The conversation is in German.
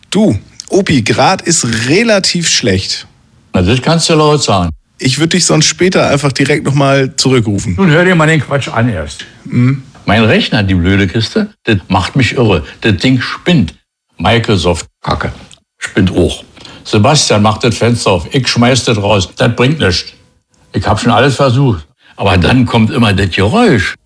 Du, Opi, Grad ist relativ schlecht. Na, das kannst du laut sagen. Ich würde dich sonst später einfach direkt nochmal zurückrufen. Nun hör dir mal den Quatsch an erst. Mein Rechner, die blöde Kiste, das macht mich irre. Das Ding spinnt. Microsoft-Kacke. Spinnt auch. Sebastian macht das Fenster auf. Ich schmeiß das raus. Das bringt nichts. Ich habe schon alles versucht. Aber dann kommt immer das Geräusch.